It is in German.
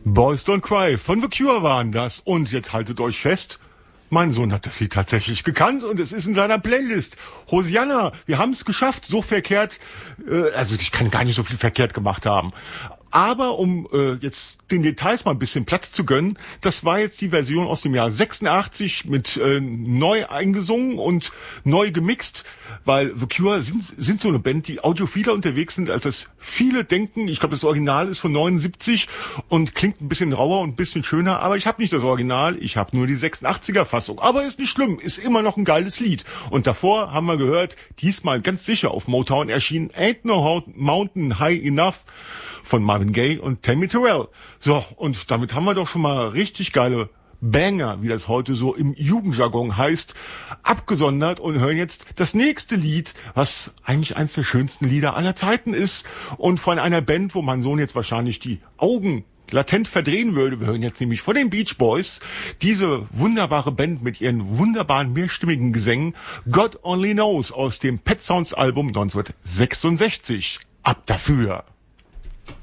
Boys Don't Cry von The Cure waren das. Und jetzt haltet euch fest, mein Sohn hat das Lied tatsächlich gekannt und es ist in seiner Playlist. Hosianna, wir haben es geschafft, so verkehrt, also ich kann gar nicht so viel verkehrt gemacht haben. Aber um jetzt den Details mal ein bisschen Platz zu gönnen, das war jetzt die Version aus dem Jahr 86 mit neu eingesungen und neu gemixt, weil The Cure sind so eine Band, die audiophiler unterwegs sind, als das viele denken. Ich glaube, das Original ist von 79 und klingt ein bisschen rauer und ein bisschen schöner, aber ich habe nicht das Original, ich habe nur die 86er Fassung. Aber ist nicht schlimm, ist immer noch ein geiles Lied. Und davor haben wir gehört, diesmal ganz sicher auf Motown erschienen, Ain't No Mountain High Enough von Marvin Gaye und Tammy Terrell. So, und damit haben wir doch schon mal richtig geile Banger, wie das heute so im Jugendjargon heißt, abgesondert und hören jetzt das nächste Lied, was eigentlich eines der schönsten Lieder aller Zeiten ist und von einer Band, wo mein Sohn jetzt wahrscheinlich die Augen latent verdrehen würde. Wir hören jetzt nämlich von den Beach Boys diese wunderbare Band mit ihren wunderbaren mehrstimmigen Gesängen God Only Knows aus dem Pet Sounds Album 1966. Ab dafür!